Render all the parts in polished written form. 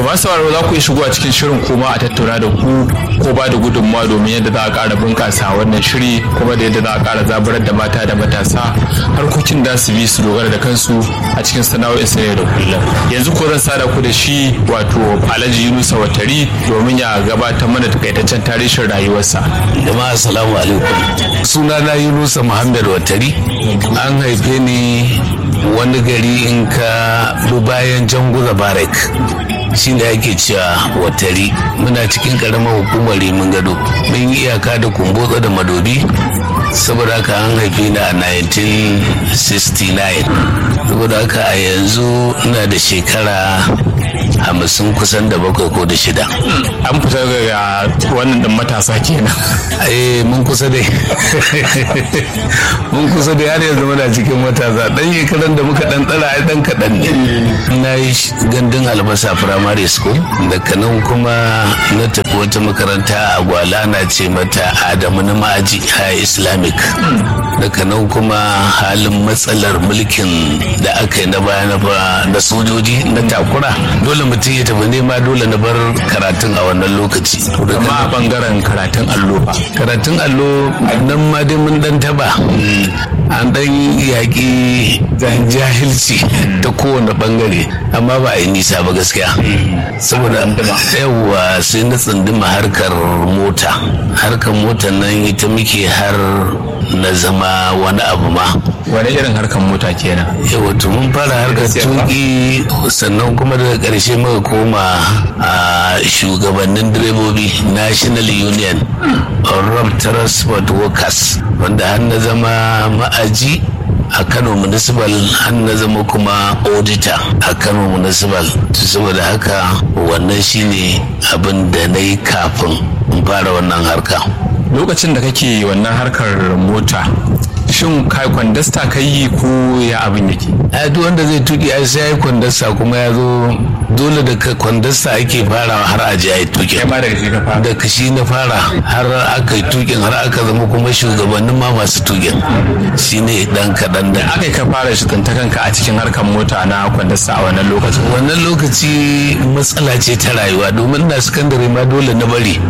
masu sauraro za ku yi shigo a cikin shirin kuma a tattauna da ku ko ba da gudunmawa domin yadda za a ƙara bunƙasa wannan shiri kuma da yadda za a ƙara zaburar da mata da matasa harkokin da su bi su dogara da kansu a cikin sana'o'in sa da kullum. Yanzu ko zan sada ku da shi wato Alhaji Yunusa Watari domin ya gabatar mana takaitaccen tarihin rayuwarsa. Jama'a assalamu alaikum. Sunana Yunusa Muhammad Watari. An haife ni wani gari in ka bayan Janguza Barak. Shi ne ake cewa Watari. Muna cikin karamar hukumar Rimin Gado. Mun yi iyaka da Kumbotso da Madobi. Saboda haka an haife ni a 1969. Saboda haka a yanzu ina da shekara 50 kusan da 7 ko da 6. An fita daga wannan din matasa kenan. Mun kusa dai. Mun kusa dai har yanzu muna cikin matasa. Dan shekaran da muka dan tsara ai dan kadan ne. Na yi gandun albasa primary school. Daga nan kuma na tafi wata makaranta a Gwala na ce mata Adamu na Ma'aji High Islamic. Daga nan kuma halin matsalar mulkin da aka yi na baya na sojoji na takura. Dole mutum ya tafi nema, dole na bar karatun a wannan lokaci. Amma a bangaren karatun allo ba. Karatun allo nan ma dai mun dan taba. An dan yaƙi jahilci ta kowane bangare, amma ba a yi nisa ba gaskiya. Saboda yawwa sai na tsunduma harkar mota. Harkar mota nan ita muke har na zama wani abu ma. Wani irin harkar mota kenan? Yawa to mun fara harkar tuki, sannan kuma daga ƙarshe muka koma a shugabannin direbobi National Union of Road Transport Workers, wanda har na zama ma'aji a Kano Municipal, har na zama kuma auditor a Kano Municipal. Saboda haka wannan shine abin da na yi kafin in fara wannan harka. Lokacin da kake wannan harkar mota, shin kai kwandasta ka yi ko ya abin yake? Duk wanda zai tuki ai sai ya yi kwandasta, kuma ya zo dole da kwandasta ake farawa har a ji a yi tuki. Kai ma daga shi ka fara? Daga shi na fara har aka yi tukin, har aka zama kuma shugabannin ma masu tukin. Shi ne dan kaɗan da. Aka yi ka fara shi ta kanka a cikin harkar mota na kwandasta a wannan lokacin? Wannan lokaci matsala ce ta rayuwa, domin na sakandare ma dole na bari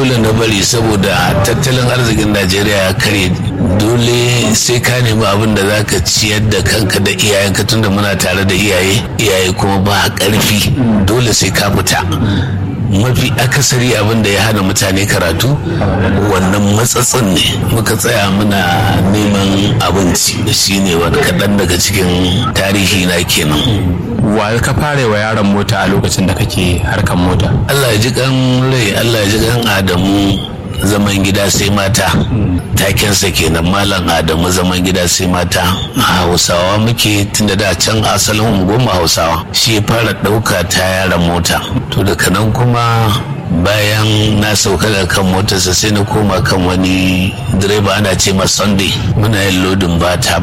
saboda tattalin arzikin Najeriya ya kare. Dole sai ka nemi abin da zaka ciyar da kanka da iyayenka, tunda muna tare da iyaye kuma ba karfi, dole sai ka fita. Mafi akasari abin da ya hana mutane karatu wannan matsatsin ne. Muka tsaya muna neman abinci, shi ne wani kaɗan daga cikin tarihi na kenan. Wa ka fara wa yaron mota a lokacin da kake harkar mota? Allah ya ji kan rai, Allah ya ji kan Adamu zaman gida sai mata. Takensa kenan, Malam Adamu zaman gida sai mata. A Hausawa muke, tunda da can asalin unguwar Hausawa. Shi ya fara ɗauka ta yaran mota. To daga nan kuma bayan na sauka da kan motarsa sai na koma kan wani direba ana ce ma Sunday. Muna yin lodin bata.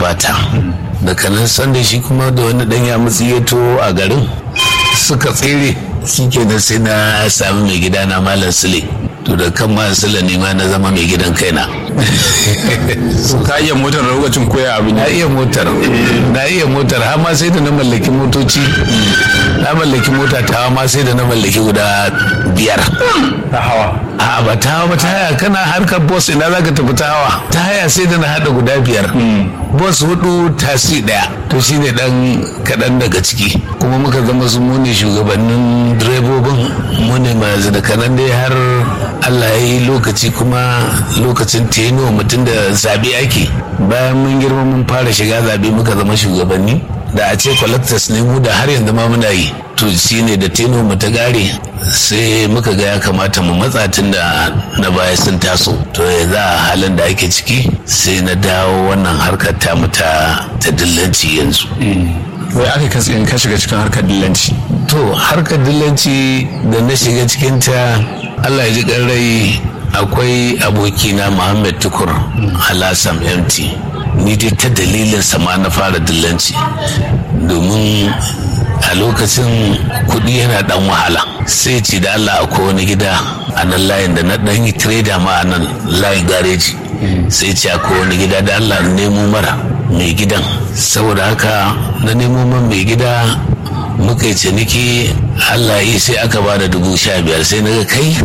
Daga nan Sunday shi kuma da wani ɗan ya mutsiyato a garin suka tsere. Shi kenan sai na sami mai gida na Malam Sule. To da kan Malam Sule ne ma na zama mai gidan kaina. Ka iya motar lokacin koya abin? Na iya motar har ma sai da na mallaki motoci. Na mallaki mota ta ma sai da na mallaki guda 5. Ta hawa? A ba ta hawa ba, ta haya. Kana harkar bus ina za ka tafi ta hawa? Ta haya sai da na hada guda 5. Bus 4, tasi 1. To shi ne dan kaɗan daga ciki. Kuma muka zama su mu ne shugabannin direbobin, mu ne masu da kanan dai har Allah ya yi lokaci, kuma lokacin teno mutum da zabe ake. Bayan mun girma mun fara shiga zabe muka zama shugabanni. Da a ce collectors ne mu da har yanzu ma muna yi. To shi ne da teno mu ta gare sai muka ga ya kamata mu matsa, tun da na baya sun taso. To ya za a halin da ake ciki sai na dawo wannan harkar ta mu ta dillanci yanzu. Wai aka ka shiga cikin harkar dillanci? To harkar dillanci da na shiga cikin ta, Allah ya ji rai, akwai abokina Muhammad Tukur Alassam MT. Ni dai ta dalilin sama na fara dillanci, domin a lokacin kuɗi yana ɗan wahala. Sai ce da Allah akwai wani gida a nan layin da na ɗan yi trader ma a nan layin gareji. Sai ce akwai wani gida da Allah nemo mara mai gidan. Saboda haka na nemo man mai gida muka yi ciniki, Allah yi sai aka ba da 15,000 sai na ga kai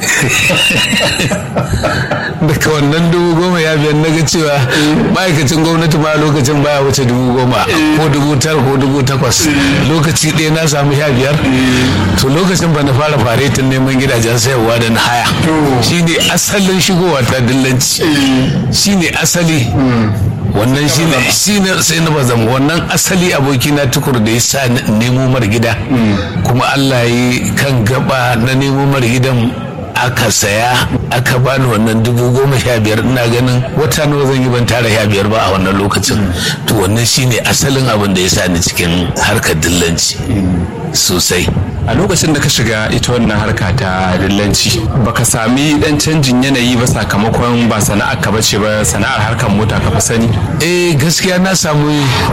daga wannan 10,000 na ga cewa ma'aikacin gwamnati ma lokacin baya wuce 10,000 ko 9,000 ko 8,000 lokaci ɗaya na samu 15,000. To lokacin ba na fara faretin neman gidajen sayarwa da na haya, shine asalin shigowa ta dillanci, shine asali. Wannan shine sai na bazam wannan asali abokina Tukur da ya sa nemo mar gida, kuma Allah yi kan gaba na nemo mar gidan aka saya, aka bani wannan 15,000. Ina ganin wata nawa zan yi ban tara 15 ba a wannan lokacin. To wannan shine asalin abin da ya sa ni cikin harkar dillanci sosai. A lokacin da ka shiga ita wannan harka ta dillanci baka sami dan canjin yanayi ba sakamakon ba sana'ar ka bace ba, sana'ar harkar mota ka fi sani? Gaskiya na samu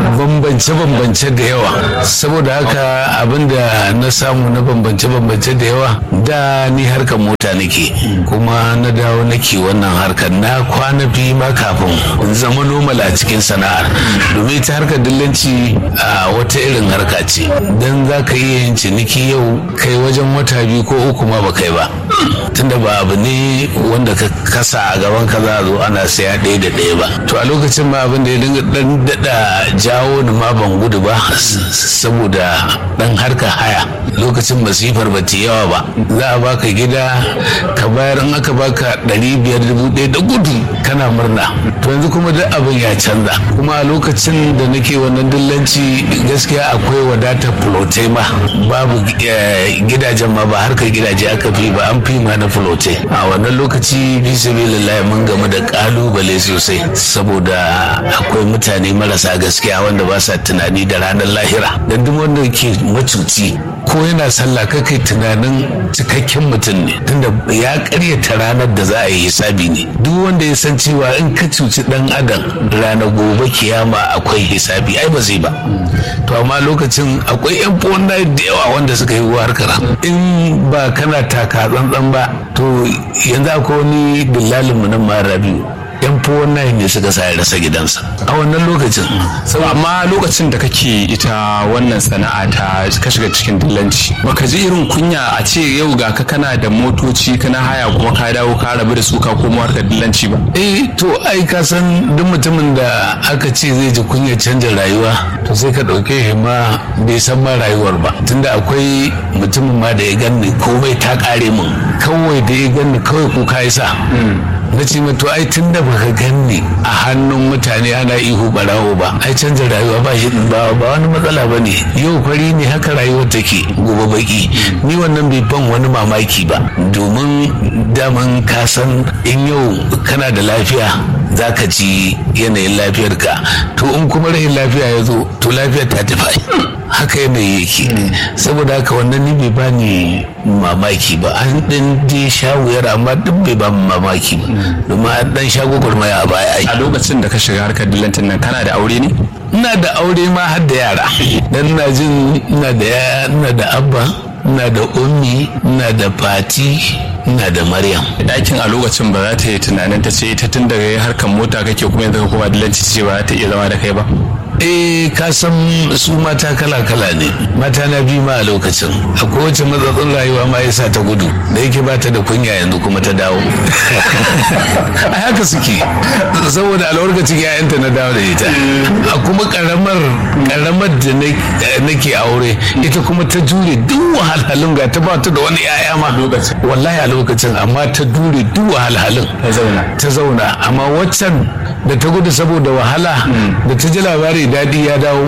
bambance da yawa, saboda haka abinda na samu na bambance da yawa, da ni harkar mota nake kuma na dawo nake wannan harkar, na kwana biyu ma kafin in zama normal a cikin sana'ar, domin ta harkar dillanci a wata irin harka ce, dan za ka iya yin ciniki yau kai wajen wata 2 ko 3 ma ba kai ba, tunda ba abu ne wanda ka kasa a gaban ka za a zo ana saya ɗaya da ɗaya ba. To a lokacin ma abin da ya dinga dan dada jawo ni ma ban gudu ba, saboda dan harka haya lokacin masifar ba ta yawa ba, za a baka gida ka bayar, in aka baka 500,000 da gudu kana murna. To yanzu kuma duk abin ya canza, kuma a lokacin da nake wannan dillanci gaskiya akwai wadatar fulotai ma, babu gidajen ma ba harkar gidaje aka fi ba, an fi ma na fulotai. A wannan lokaci fi sabilillah mun gamu da kalubale sosai, saboda akwai mutane marasa gaskiya wanda ba sa tunani da ranar lahira. Dan duk wanda ke macuci ko yana sallah kai tunanin cikakken mutum ne, tunda ya karyata ranar da za a yi hisabi ne. Duk wanda ya san cewa in ka cuci dan adam ranar gobe kiyama akwai hisabi, ai ba zai ba. To amma lokacin akwai yan fonna da yawa wanda suka yi harkar, in ba kana taka tsantsan ba. To yanzu akwai wani dillalin mu nan ma Rabiu, yan wannan ne suka sa ya rasa gidansa a wannan lokacin. Amma lokacin da kake ita wannan sana'a ta ka shiga cikin dillanci, baka ji irin kunya a ce yau ga ka kana da motoci kana haya kuma ka dawo ka rabu da su ka koma harkar dillanci ba? To ai ka san duk mutumin da aka ce zai ji kunyar canja rayuwa, to sai ka ɗauke shi ma bai san ma rayuwar ba, tunda akwai mutumin ma da ya ganni komai ta ƙare mun, kawai da ya ganni kawai kuka ya sa. Na ce to ai tun da baka ganni a hannun mutane ana ihu barawo ba, ai canza rayuwa ba wani matsala ba ne, yau fari ne haka rayuwar take, gobe baki. Ni wannan bai ban wani mamaki ba, domin daman ka san in yau kana da lafiya za ka ji yanayin lafiyarka, to in kuma rahin lafiya ya zo to lafiyar ta tafi, haka yanayi yake. Saboda haka wannan ni bai bani mamaki ba, an ɗan je shawuyar amma duk bai ba mamaki ba, domin an ɗan shago gurmaya a baya. A lokacin da ka shiga harkar dillantin nan kana da aure ne? Ina da aure ma har da yara, dan ina jin ina da abba, ina da ummi, ina da fati, ina da Maryam. Dakin a lokacin ba za ta yi tunanin ta ce ita tun daga harkar mota kake kuma yanzu ka koma dillanci ce ba za ta iya zama da kai ba? Ka san su mata kala-kala ne, mata na biyu ma a lokacin, a kowace matsatsin rayuwa ma yasa ta gudu, da yake ba ta da kunya yanzu kuma ta dawo. A haka suke, saboda a lokacin yayanta na dawo da ita. A kuma karamar da nake aure, ita kuma ta jure duk wahalhalun, ga ta ba ta da wani yaya ma wallahi a lokacin, amma ta jure duk wahalhalun ta zauna. Amma waccan da ta gudu saboda wahala, da ta ji labari daɗi ya dawo,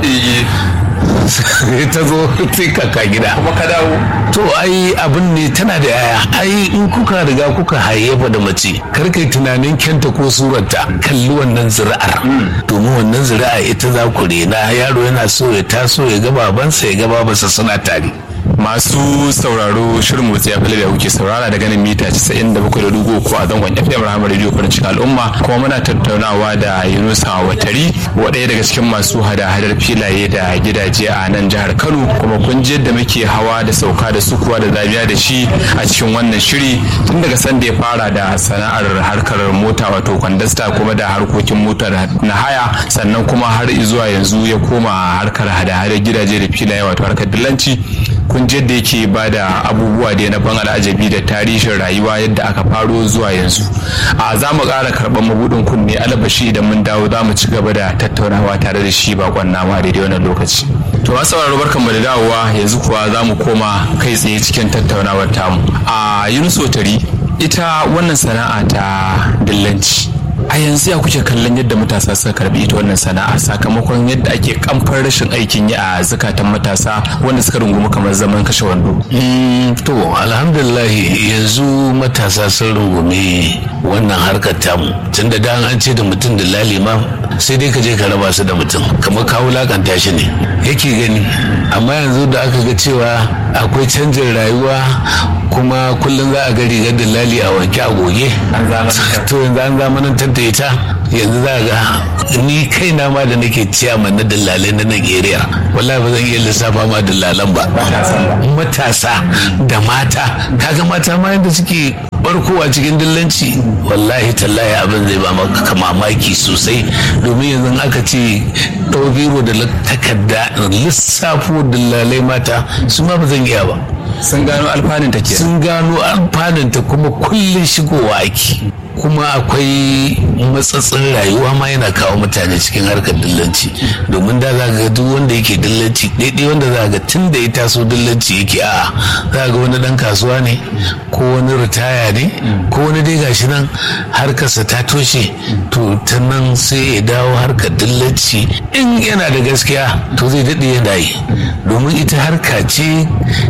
ta zo sai kaka gida kuma ka dawo. To ai abin ne, tana da yaya, ai in kuka riga kuka hayyafa da mace, kar kai tunanin kyanta ko surarta, kalli wannan zuri'ar, domin wannan zuri'a ita za ku rena. Yaro yana so ya taso ya ga babansa ya ga babansa suna tare. masu sauraro shirin motsi ya fili da kuke saurara da ganin mita 97.3 a zangon FM Rahama Radio farin cikin al'umma, kuma muna tattaunawa da Yunusa Watari, ɗaya daga cikin masu hada-hadar filaye da gidaje a nan jihar Kano. Kuma kun ji yadda muke hawa da sauka da sukuwa da zabiya da shi a cikin wannan shiri tun daga sanda ya fara da sana'ar harkar mota wato kwandasta, kuma da harkokin motar na haya, sannan kuma har zuwa yanzu ya koma harkar hada-hadar gidaje da filaye wato harkar dillanci. Kun ji yadda yake ba da abubuwa da na ban al'ajabi da tarihin rayuwa yadda aka faro zuwa yanzu. Za mu ƙara karɓar mabuɗin kunne alabashi idan mun dawo za mu ci gaba da tattaunawa tare da shi bakon nama daidai wannan lokaci. To masu sauraro barkanmu da dawowa, yanzu kuwa za mu koma kai tsaye cikin tattaunawar tamu. Yunus Watari, ita wannan sana'a ta dillanci, a yanzu ya kuke kallon yadda matasa suka karbi ita wannan sana'a sakamakon yadda ake kamfar rashin aikin yi a zakatan matasa wanda suka rungumi kamar zaman kashe wando? To alhamdulillah yanzu matasa sun rungumi wannan harkar tamu, tun da an ce da mutum da lalima sai dai ka je ka raba su da mutum kamar ka wulakanta shi ne yake gani. Amma yanzu da aka ga cewa akwai canjin rayuwa, kuma kullum za a ga rigar da lali a wanke a goge, to yanzu an zamanantar da ita. Yanzu za ga ni kaina ma da nake ciyaman na dillalai na Najeriya, wallahi ba zan iya lissafa ma dillalan ba. Matasa da mata, kaga mata ma yadda suke barkowa cikin dillanci, wallahi tallahi abin zai ba maka mamaki sosai. Domin yanzu aka ce ɗau biro da takarda lissafo dillalai mata, su ma ba zan iya ba. Sun gano alfanunta ke? Sun gano alfanunta, kuma kullum shigowa ake. Kuma akwai matsatsin rayuwa ma yana kawo mutane cikin harkar dillanci, domin da za ga duk wanda yake dillanci daidai wanda za ga tun da ya taso dillanci yake za ga wani dan kasuwa ne, ko wani ritaya ne, ko wani dai gashi nan harkarsa ta toshe, to ta nan sai ya dawo harkar dillanci. In yana da gaskiya to zai daɗe yana yi, domin ita harka ce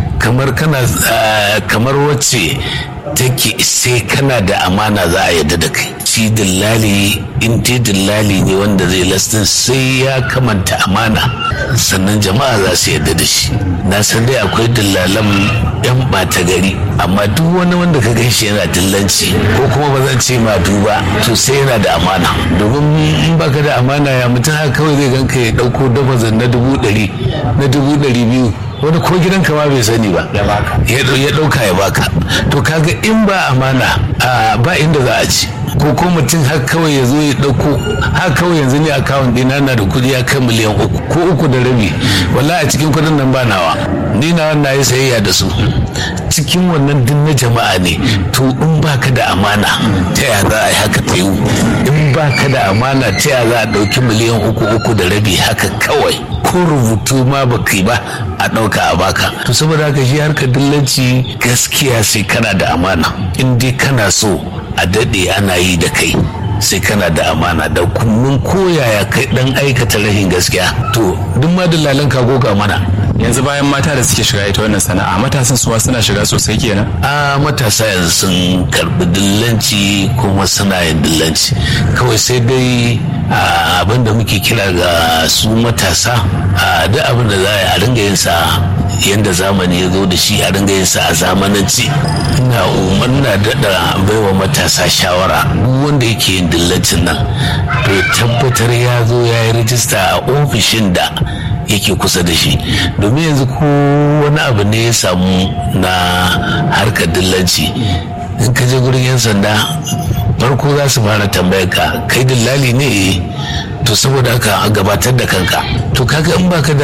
kamar wacce take sai kana da amana za a yadda da kai. Shi dillali, in te dillali ne wanda zai lastin sai ya kamanta amana, sannan jama'a za su yadda da shi. Na san dai akwai dillalan yan ɓata gari, amma duk wani wanda ka gan shi yana dillanci, ko kuma ba zan ce ma duba, to sai yana da amana. Domin in baka da amana, ya mutum haka kawai zai ganka ya ɗauko dabazan na 100,000 na 200,000, wani ko gidanka ma bai sani ba ya ɗauka ya baka. To kaga in ba amana ba inda za a ci. Ko mutum har kawai ya zo ya ɗauko, har kawai yanzu ne akawun ɗina na da kuɗi ya kai miliyan 3 ko 3.5, wallahi a cikin kuɗin nan ba nawa, ni na yi sayayya da su cikin wannan din na jama'a ne. To in baka da amana ta ya za a yi haka ta yiwu? In baka da amana ta ya za a ɗauki miliyan 3.5 haka kawai, ko rubutu ma baka yi ba a ɗauka a baka? To saboda haka shi harkar dillanci gaskiya sai kana da amana. In dai kana so a daɗe ana yi da kai, sai kana da amana. Da kullum koyaya kai dan aikata rahin gaskiya, to duk ma dillalan ka goga mana. Yanzu bayan mata da suke shiga ita wannan sana'a, matasan suwa suna shiga sosai kenan? Matasa yanzu sun karbi dillanci, kuma suna yin dillanci. Kawai sai dai abin da muke kira ga su matasa, duk abin da za a ringa yin sa yadda zamani ya zo da shi, a ringa yin sa a zamananci. Ina umarna daɗa baiwa matasa shawara, duk wanda yake yin dillancin nan to tabbatar ya zo ya yi rijista a ofishin da yake kusa da shi. Domin yanzu ko wani abu ne ya samu na harkar dillanci, in ka je gurin 'yan sanda farko za su fara tambayar ka kai dillali ne, to saboda haka a gabatar da kanka. To kaga in baka da